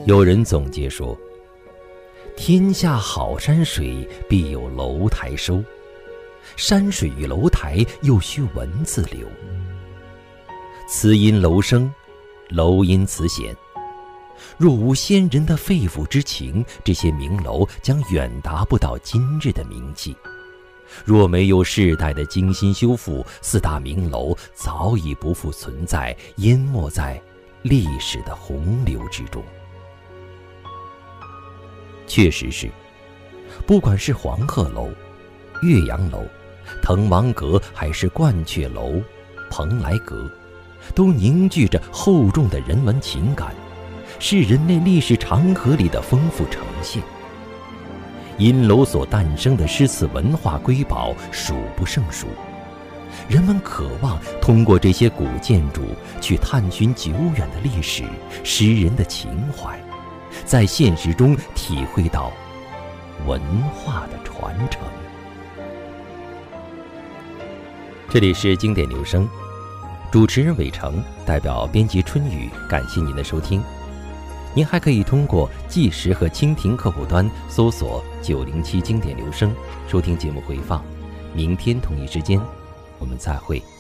有人总结说，天下好山水，必有楼台收，山水与楼台又须文字留。词因楼生，楼因词显。若无先人的肺腑之情，这些名楼将远达不到今日的名气。若没有世代的精心修复，四大名楼早已不复存在，淹没在历史的洪流之中。确实是，不管是黄鹤楼、岳阳楼、滕王阁，还是鹳雀楼、蓬莱阁，都凝聚着厚重的人文情感，是人类历史长河里的丰富呈现。因楼所诞生的诗词文化瑰宝数不胜数，人们渴望通过这些古建筑去探寻久远的历史、诗人的情怀，在现实中体会到文化的传承。这里是经典留声，主持人伟成，代表编辑春雨，感谢您的收听。您还可以通过纪实和蜻蜓客户端搜索907经典留声，收听节目回放。明天同一时间，我们再会。